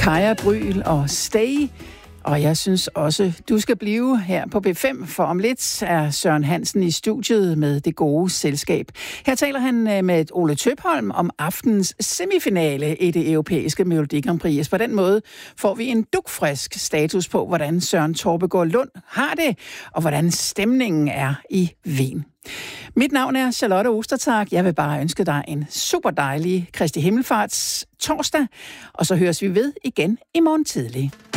Kaja Bryl og Stay. Og jeg synes også, du skal blive her på B5, for om lidt er Søren Hansen i studiet med Det Gode Selskab. Her taler han med Ole Tøpholm om aftens semifinale i det europæiske Melodi Grand Prix. På den måde får vi en dugfrisk status på, hvordan Søren Torpegaard Lund har det, og hvordan stemningen er i Wien. Mit navn er Charlotte Ostertag. Jeg vil bare ønske dig en super dejlig Kristi Himmelfarts torsdag, og så høres vi ved igen i morgen tidlig.